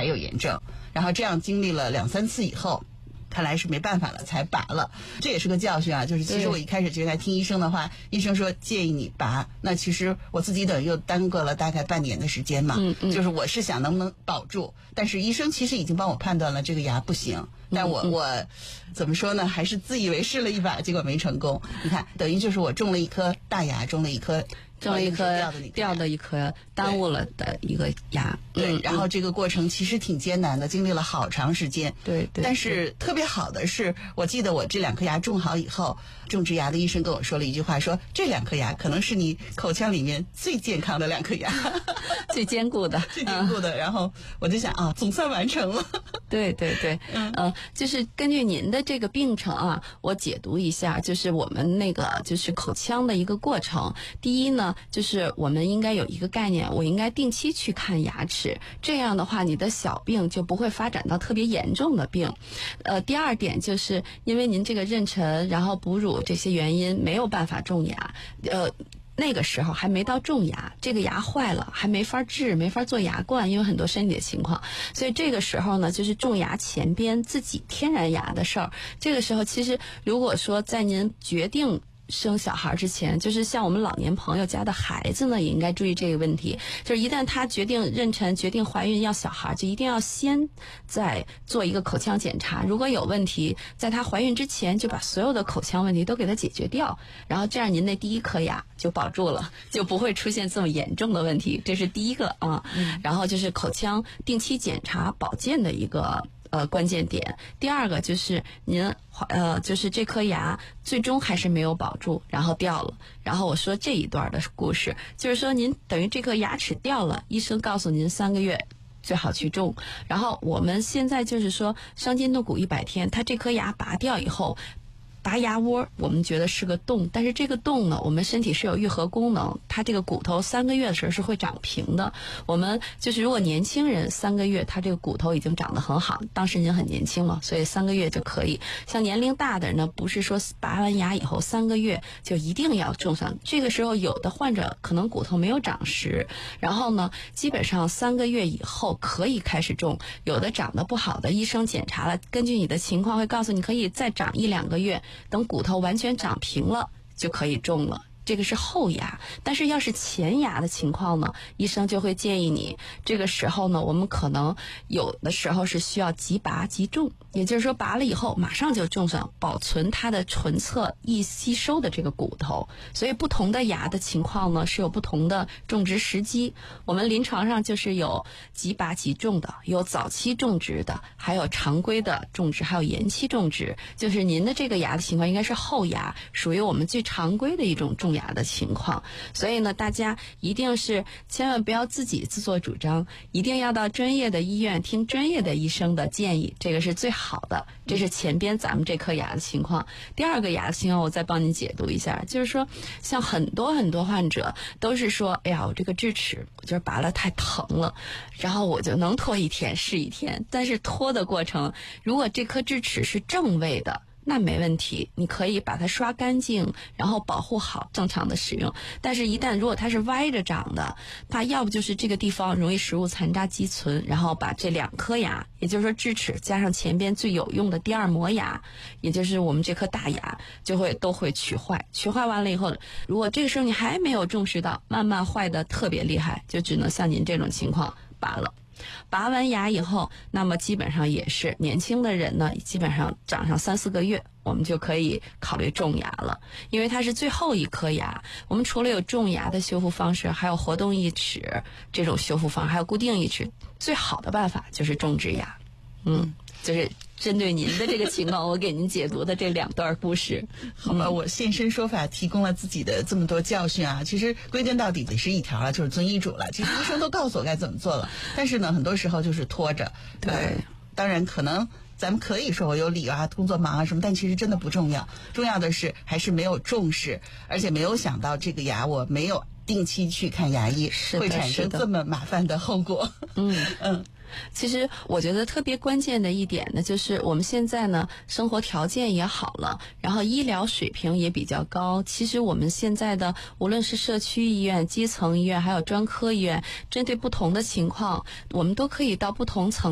还有炎症，然后这样经历了2-3次以后，看来是没办法了才拔了。这也是个教训啊，就是其实我一开始就在听医生的话，医生说建议你拔，那其实我自己等于又耽搁了大概半年的时间嘛。就是我是想能不能保住，但是医生其实已经帮我判断了这个牙不行，但我怎么说呢，还是自以为试了一把，结果没成功。你看，等于就是我种了一颗大牙，种了一颗掉的一颗耽误了的一个牙。 对，然后这个过程其实挺艰难的，经历了好长时间。 对， 但是特别好的是，我记得我这2颗牙种好以后，种植牙的医生跟我说了一句话，说这2颗牙可能是你口腔里面最健康的2颗牙， 最坚固的。 然后我就想啊，总算完成了。 对，就是根据您的这个病程啊，我解读一下，就是我们那个就是口腔的一个过程。第一呢，就是我们应该有一个概念，我应该定期去看牙齿，这样的话你的小病就不会发展到特别严重的病。第二点就是因为您这个妊娠然后哺乳这些原因没有办法种牙，那个时候还没到种牙，这个牙坏了还没法治，没法做牙冠，因为很多身体的情况，所以这个时候呢，就是种牙前边自己天然牙的事儿。这个时候其实如果说在您决定生小孩之前，就是像我们老年朋友家的孩子呢，也应该注意这个问题，就是一旦他决定妊娠决定怀孕要小孩，就一定要先再做一个口腔检查，如果有问题在他怀孕之前就把所有的口腔问题都给他解决掉，然后这样您那第1颗牙就保住了，就不会出现这么严重的问题，这是第一个啊。然后就是口腔定期检查保健的一个关键点。第二个就是您就是这颗牙最终还是没有保住，然后掉了。然后我说这一段的故事，就是说您等于这颗牙齿掉了，医生告诉您3个月最好去种。然后我们现在就是说伤筋动骨100天，它这颗牙拔掉以后，拔牙窝我们觉得是个洞，但是这个洞呢，我们身体是有愈合功能，它这个骨头3个月的时候是会长平的。我们就是如果年轻人3个月他这个骨头已经长得很好，当时您很年轻嘛，所以3个月就可以。像年龄大的人呢，不是说拔完牙以后3个月就一定要种上，这个时候有的患者可能骨头没有长实，然后呢基本上3个月以后可以开始种，有的长得不好的医生检查了，根据你的情况会告诉你可以再长1-2个月，等骨头完全长平了就可以种了。这个是后牙。但是要是前牙的情况呢，医生就会建议你这个时候呢，我们可能有的时候是需要即拔即种，也就是说拔了以后马上就种上，保存它的唇侧易吸收的这个骨头。所以不同的牙的情况呢是有不同的种植时机。我们临床上就是有即拔即种的，有早期种植的，还有常规的种植，还有延期种植。就是您的这个牙的情况应该是后牙，属于我们最常规的一种种牙的情况。所以呢，大家一定是千万不要自己自作主张，一定要到专业的医院听专业的医生的建议，这个是最好的。这是前边咱们这颗牙的情况。第二个牙的情况我再帮您解读一下，就是说像很多患者都是说，哎呀，我这个智齿我就是拔了太疼了，然后我就能拖1天是1天，但是拖的过程，如果这颗智齿是正位的那没问题，你可以把它刷干净，然后保护好正常的使用。但是一旦如果它是歪着长的，它要不就是这个地方容易食物残渣积存，然后把这2颗牙，也就是说智齿加上前边最有用的第2磨牙，也就是我们这颗大牙都会取坏。取坏完了以后，如果这个时候你还没有重视到，慢慢坏的特别厉害，就只能像您这种情况拔了。拔完牙以后，那么基本上也是年轻的人呢，基本上长上3-4个月，我们就可以考虑种牙了。因为它是最后一颗牙，我们除了有种牙的修复方式，还有活动义齿这种修复方式，还有固定义齿，最好的办法就是种植牙。就是针对您的这个情况，我给您解读的这2段故事。 好吧，我现身说法，提供了自己的这么多教训啊。其实归根到底得是一条了，就是遵医嘱了。其实医生都告诉我该怎么做了，但是呢，很多时候就是拖着。 对， 当然可能咱们可以说我有理由啊，工作忙啊什么，但其实真的不重要。重要的是还是没有重视，而且没有想到这个牙我没有定期去看牙医，会产生这么麻烦的后果。 其实我觉得特别关键的一点呢，就是我们现在呢生活条件也好了，然后医疗水平也比较高。其实我们现在的无论是社区医院、基层医院还有专科医院，针对不同的情况，我们都可以到不同层